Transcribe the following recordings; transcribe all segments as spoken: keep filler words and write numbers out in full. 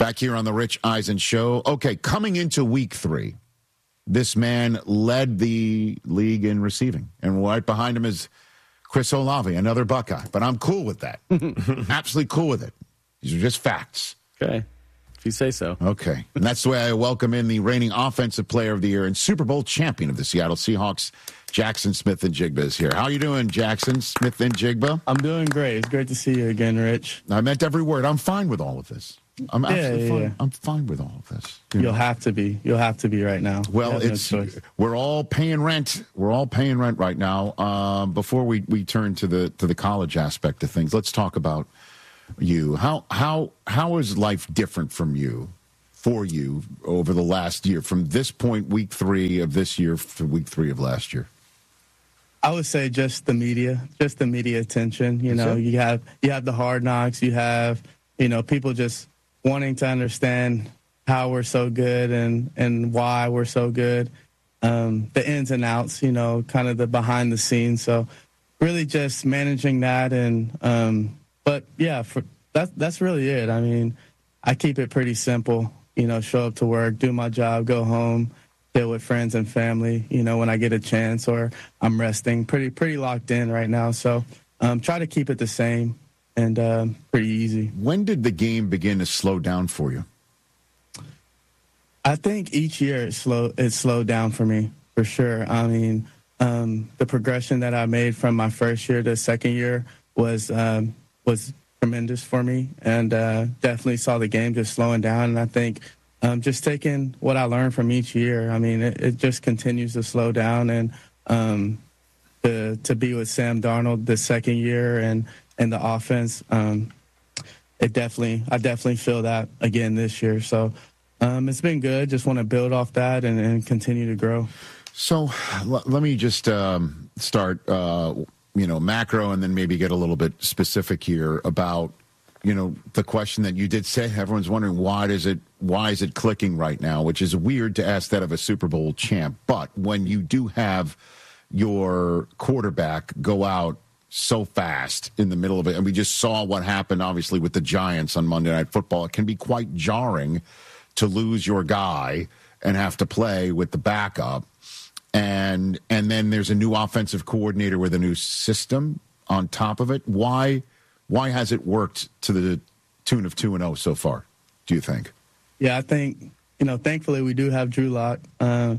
Back here on the Rich Eisen Show. Okay, coming into week three, this man led the league in receiving. And right behind him is Chris Olave, another Buckeye. But I'm cool with that. Absolutely cool with it. These are just facts. Okay. If you say so. Okay. And that's the way I welcome in the reigning Offensive Player of the Year and Super Bowl champion of the Seattle Seahawks, Jaxon Smith-Njigba is here. How are you doing, Jaxon Smith-Njigba? I'm doing great. It's great to see you again, Rich. I meant every word. I'm fine with all of this. I'm absolutely yeah, yeah, fine. yeah. I'm fine with all of this. You You'll know? have to be. You'll have to be right now. Well, it's no we're all paying rent. We're all paying rent right now. Um, before we, we turn to the to the college aspect of things, let's talk about you. How how how is life different from you, for you, over the last year, from this point, week three of this year to week three of last year? I would say just the media, just the media attention. You know, you have you have the Hard Knocks. You have you know people just wanting to understand how we're so good and, and why we're so good, um, the ins and outs, you know, kind of the behind the scenes. So really just managing that. And um, but, yeah, for that, that's really it. I mean, I keep it pretty simple, you know, show up to work, do my job, go home, deal with friends and family, you know, when I get a chance or I'm resting. Pretty, pretty locked in right now. So um, try to keep it the same. And um, pretty easy. When did the game begin to slow down for you? I think each year it slow it slowed down for me, for sure. I mean, um, the progression that I made from my first year to second year was um, was tremendous for me, and uh, definitely saw the game just slowing down. And I think um, just taking what I learned from each year, I mean, it, it just continues to slow down. And um, to to be with Sam Darnold the second year and and the offense, um, it definitely, I definitely feel that again this year. So um, it's been good. Just want to build off that and, and continue to grow. So l- let me just um, start, uh, you know, macro and then maybe get a little bit specific here about, you know, the question that you did say. Everyone's wondering why does it, why is it clicking right now, which is weird to ask that of a Super Bowl champ. But when you do have your quarterback go out so fast in the middle of it, and we just saw what happened, obviously, with the Giants on Monday Night Football. It can be quite jarring to lose your guy and have to play with the backup. And and then there's a new offensive coordinator with a new system on top of it. Why why has it worked to the tune of two and oh so far, do you think? Yeah, I think, you know, thankfully we do have Drew Lock. Uh,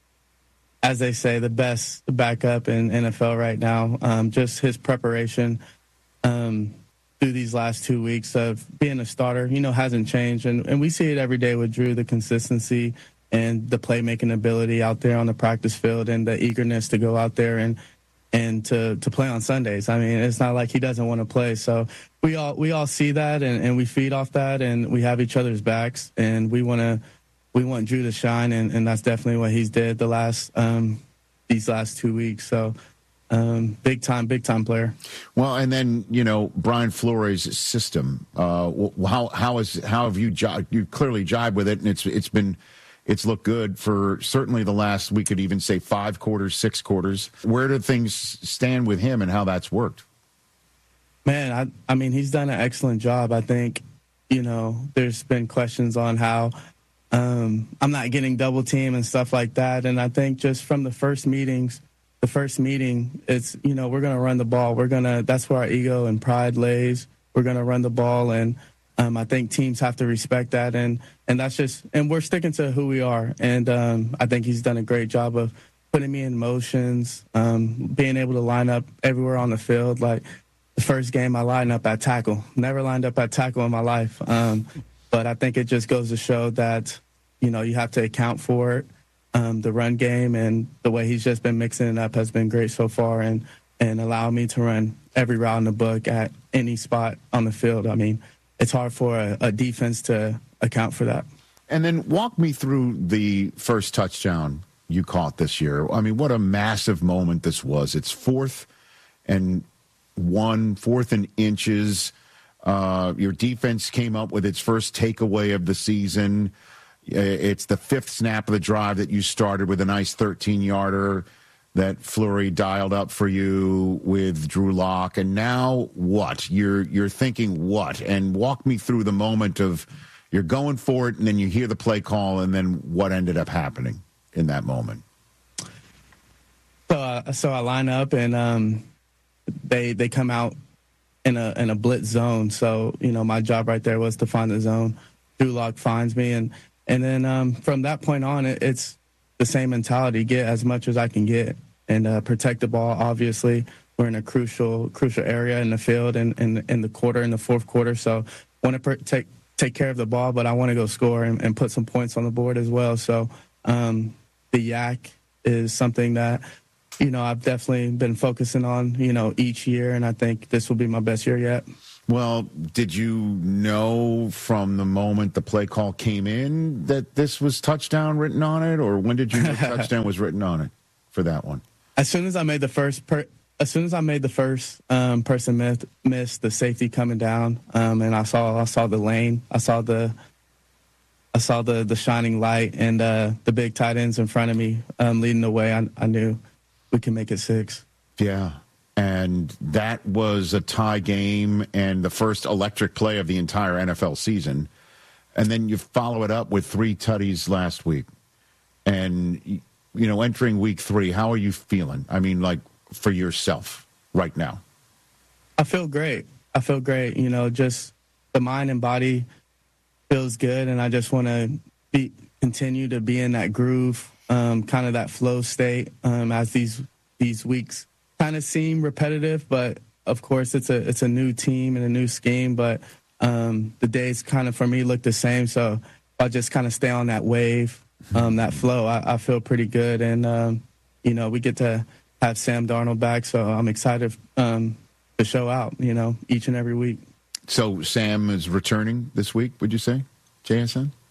as they say, the best backup in N F L right now. Um, just his preparation um, through these last two weeks of being a starter, you know, hasn't changed. And, and we see it every day with Drew, the consistency and the playmaking ability out there on the practice field and the eagerness to go out there and and to, to play on Sundays. I mean, it's not like he doesn't want to play. So we all we all see that and, and we feed off that and we have each other's backs and we want to we want Drew to shine, and, and that's definitely what he's did the last um, these last two weeks. So um, big time, big time player. Well, and then you know Brian Flores' system. Uh, how how is how have you j- you clearly jibed with it, and it's it's been it's looked good for certainly the last, we could even say five quarters, six quarters. Where do things stand with him, and how that's worked? Man, I I mean he's done an excellent job. I think you know there's been questions on how. Um, I'm not getting double team and stuff like that. And I think just from the first meetings, the first meeting, it's, you know, we're going to run the ball. We're going to, that's where our ego and pride lays. We're going to run the ball. And um, I think teams have to respect that. And, and that's just, and we're sticking to who we are. And um, I think he's done a great job of putting me in motions, um, being able to line up everywhere on the field. Like the first game I lined up at tackle, never lined up at tackle in my life. Um, But I think it just goes to show that, you know, you have to account for it. Um, the run game and the way he's just been mixing it up has been great so far and, and allowing me to run every route in the book at any spot on the field. I mean, it's hard for a, a defense to account for that. And then walk me through the first touchdown you caught this year. I mean, what a massive moment this was. It's fourth and one, fourth and inches. Uh, your defense came up with its first takeaway of the season. It's the fifth snap of the drive that you started with a nice thirteen-yarder that Fleury dialed up for you with Drew Lock. And now what? You're you're thinking what? And walk me through the moment of you're going for it, and then you hear the play call, and then what ended up happening in that moment? So, uh, so I line up, and um, they they come out in a in a blitz zone. So, you know, my job right there was to find the zone. Drew Lock finds me, and and then um, from that point on, it, it's the same mentality: get as much as I can get, and uh, protect the ball. Obviously, we're in a crucial crucial area in the field, and in, in the quarter, in the fourth quarter. So, want to per- take take care of the ball, but I want to go score and, and put some points on the board as well. So, um, the yak is something that, you know, I've definitely been focusing on, you know, each year, and I think this will be my best year yet. Well, did you know from the moment the play call came in that this was touchdown written on it, or when did you know touchdown was written on it for that one? As soon as I made the first, per- as soon as I made the first um, person miss, miss the safety coming down, um, and I saw, I saw the lane, I saw the, I saw the the shining light, and uh, the big tight ends in front of me um, leading the way. I, I knew we can make it six. Yeah. And that was a tie game and the first electric play of the entire N F L season. And then you follow it up with three tutties last week. And, you know, entering week three, how are you feeling? I mean, like, for yourself right now? I feel great. I feel great. You know, just the mind and body feels good. And I just want to be continue to be in that groove, um, kind of that flow state um, as these these weeks kind of seem repetitive, but of course it's a it's a new team and a new scheme, but um, the days kind of for me look the same. So if I just kind of stay on that wave, um, that flow, I, I feel pretty good. And, um, you know, we get to have Sam Darnold back, so I'm excited um, to show out, you know, each and every week. So Sam is returning this week, would you say, J S N?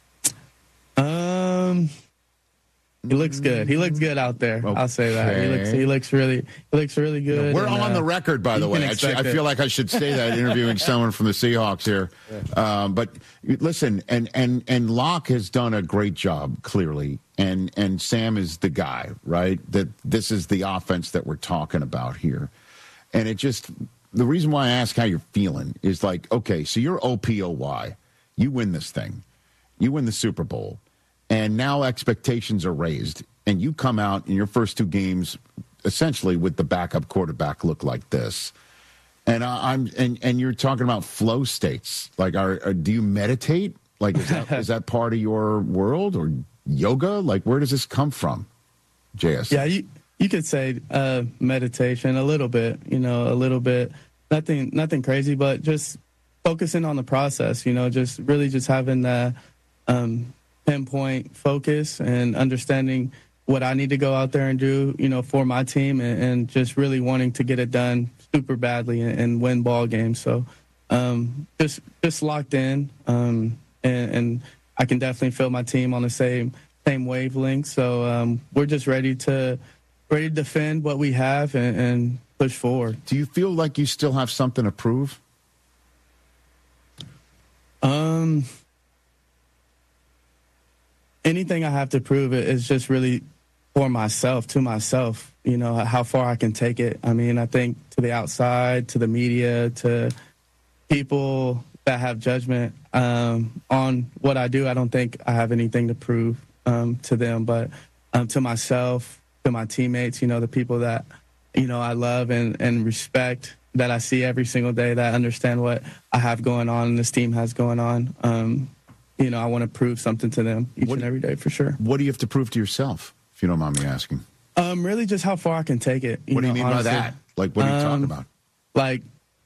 Um... He looks good. He looks good out there. Okay. I'll say that. He looks. He looks really. He looks really good. We're and, on uh, the record, by the way. I, I feel like I should say that interviewing someone from the Seahawks here. Um, but listen, and and and Locke has done a great job, clearly, and and Sam is the guy, right? That this is the offense that we're talking about here, and it just the reason why I ask how you're feeling is like, okay, so you're O P O Y, you win this thing, you win the Super Bowl. And now expectations are raised, and you come out in your first two games essentially with the backup quarterback look like this. And I, I'm and, and you're talking about flow states. Like, are, are do you meditate? Like, is that is that part of your world, or yoga? Like, where does this come from, J S? Yeah, you you could say uh, meditation a little bit. You know, a little bit. Nothing nothing crazy, but just focusing on the process. You know, just really just having the. Um, pinpoint focus and understanding what I need to go out there and do, you know, for my team, and, and just really wanting to get it done super badly and, and win ball games. So um, just just locked in, um, and, and I can definitely feel my team on the same same wavelength. So um, we're just ready to ready to defend what we have and, and push forward. Do you feel like you still have something to prove? Um. Anything I have to prove it is just really for myself, to myself, you know, how far I can take it. I mean, I think to the outside, to the media, to people that have judgment um, on what I do, I don't think I have anything to prove um, to them. But um, to myself, to my teammates, you know, the people that, you know, I love and, and respect, that I see every single day, that understand what I have going on and this team has going on, um, you know, I want to prove something to them each what, and every day for sure. What do you have to prove to yourself, if you don't mind me asking? Um, really just how far I can take it. You what do you know, mean honestly. by that? Like, what are you um, talking about? Like,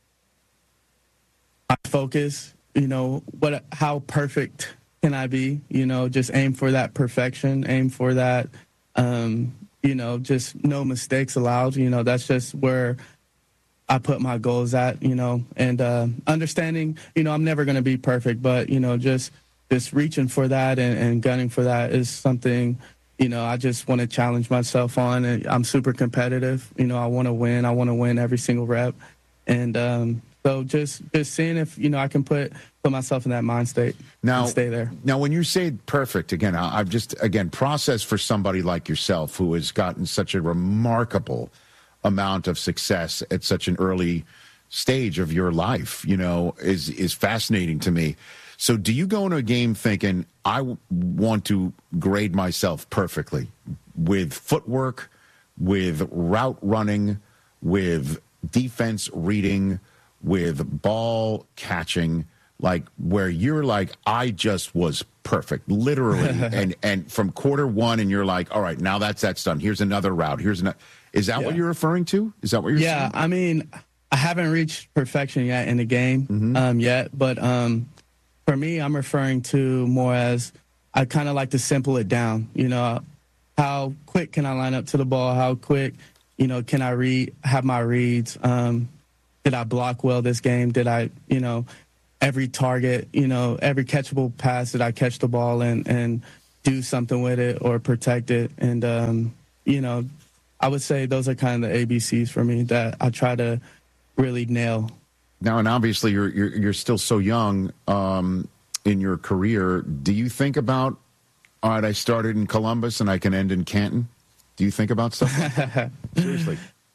my focus, you know, what, how perfect can I be? You know, just aim for that perfection, aim for that, um, you know, just no mistakes allowed. You know, that's just where I put my goals at, you know, and uh, understanding, you know, I'm never going to be perfect, but, you know, just just reaching for that and, and gunning for that is something, you know, I just want to challenge myself on. And I'm super competitive. You know, I want to win. I want to win every single rep. And um, so just just seeing if, you know, I can put put myself in that mind state now, and stay there. Now, when you say perfect, again, I've just, again, process for somebody like yourself who has gotten such a remarkable amount of success at such an early stage of your life, you know, is is fascinating to me. So do you go into a game thinking, I w- want to grade myself perfectly with footwork, with route running, with defense reading, with ball catching, like where you're like, I just was perfect, literally. and and from quarter one, and you're like, all right, now that's that's done. Here's another route. Here's another. Is that yeah. what you're referring to? Is that what you're yeah, saying? Yeah, I mean, I haven't reached perfection yet in the game mm-hmm. um, yet, but um, for me, I'm referring to more as I kind of like to simple it down. You know, how quick can I line up to the ball? How quick, you know, can I read, have my reads? Um, did I block well this game? Did I, you know, every target, you know, every catchable pass, did I catch the ball and, and do something with it or protect it? And, um, you know, I would say those are kind of the A B Cs for me that I try to really nail. Now, and obviously you're you're, you're still so young um, in your career. Do you think about, all right, I started in Columbus and I can end in Canton? Do you think about stuff like that? Seriously?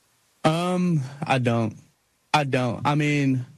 Um, I don't. I don't. I mean,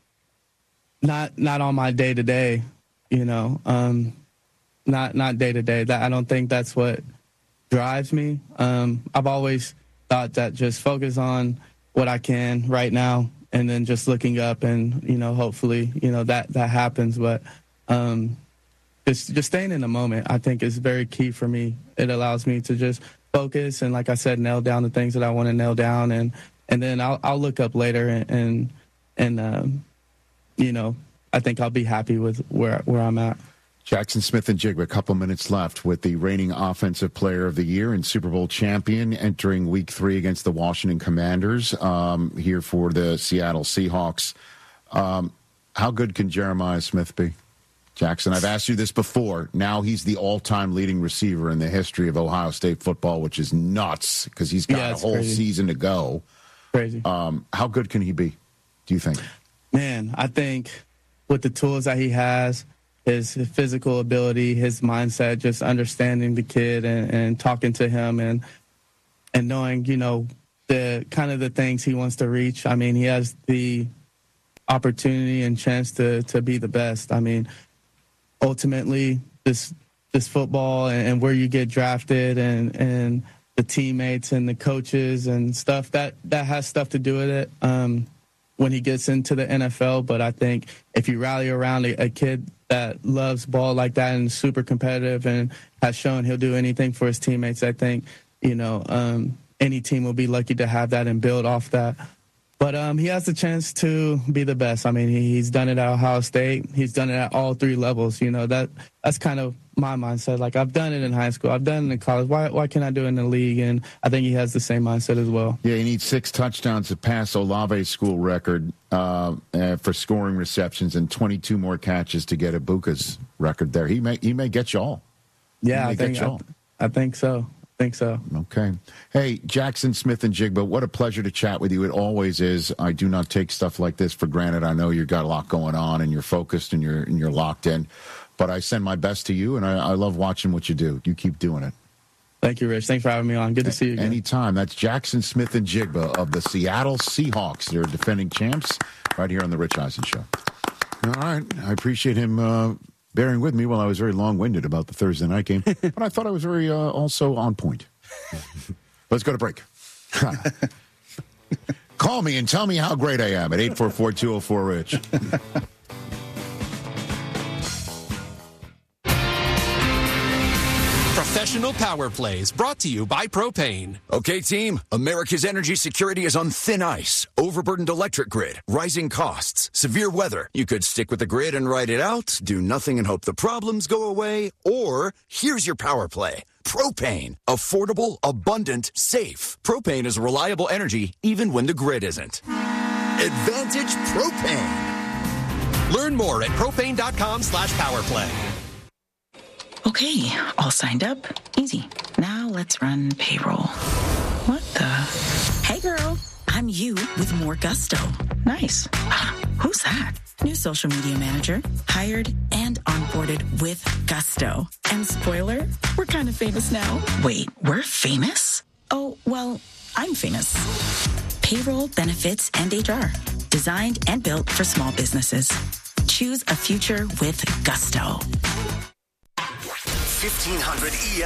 not not on my day to day, you know. Um, not not day to day. That I don't think that's what drives me. Um, I've always thought that just focus on what I can right now, and then just looking up, and you know, hopefully, you know, that that happens. But um, just just staying in the moment, I think, is very key for me. It allows me to just focus and, like I said, nail down the things that I want to nail down, and and then I'll I'll look up later, and and, and um, you know, I think I'll be happy with where where I'm at. Jaxon Smith-Njigba, a couple minutes left with the reigning Offensive Player of the Year and Super Bowl champion entering Week Three against the Washington Commanders um, here for the Seattle Seahawks. Um, how good can Jeremiah Smith be? Jackson, I've asked you this before. Now he's the all-time leading receiver in the history of Ohio State football, which is nuts because he's got yeah, a whole crazy. season to go. Crazy. Um, how good can he be, do you think? Man, I think with the tools that he has, his physical ability, his mindset, just understanding the kid and, and talking to him and and knowing, you know, the kind of the things he wants to reach. I mean, he has the opportunity and chance to to be the best. I mean, ultimately, this this football and, and where you get drafted and and the teammates and the coaches and stuff, that that has stuff to do with it um, when he gets into the N F L. But I think if you rally around a, a kid that loves ball like that and is super competitive and has shown he'll do anything for his teammates, I think, you know, um, any team will be lucky to have that and build off that. But um, he has the chance to be the best. I mean, he, he's done it at Ohio State. He's done it at all three levels. You know, that that's kind of my mindset. Like, I've done it in high school. I've done it in college. Why why can't I do it in the league? And I think he has the same mindset as well. Yeah, he needs six touchdowns to pass Olave's school record uh, uh, for scoring receptions and twenty-two more catches to get Ibuka's record there. He may he may get you all. Yeah, I think, I, I think so. think so. Okay. Hey, Jaxon Smith-Njigba, what a pleasure to chat with you. It always is. I do not take stuff like this for granted. I know you've got a lot going on and you're focused and you're and you're locked in. But I send my best to you, and I, I love watching what you do. You keep doing it. Thank you, Rich. Thanks for having me on. Good to see you again. Anytime. That's Jaxon Smith-Njigba of the Seattle Seahawks. They're defending champs right here on the Rich Eisen Show. All right. I appreciate him uh, bearing with me while I was very long-winded about the Thursday night game. But I thought I was very uh, also on point. Let's go to break. Call me and tell me how great I am at eight four four, two oh four, RICH. Professional Power Plays brought to you by Propane. Okay, team, America's energy security is on thin ice. Overburdened electric grid, rising costs, severe weather. You could stick with the grid and ride it out, do nothing and hope the problems go away, or here's your power play. Propane. Affordable, abundant, safe. Propane is reliable energy even when the grid isn't. Advantage Propane. Learn more at propane.com slash powerplay. Okay, all signed up. Easy. Now let's run payroll. What the? Hey, girl. I'm you with more gusto. Nice. Who's that? New social media manager. Hired and onboarded with gusto. And spoiler, we're kind of famous now. Wait, we're famous? Oh, well, I'm famous. Payroll, benefits, and H R. Designed and built for small businesses. Choose a future with Gusto. fifteen hundred E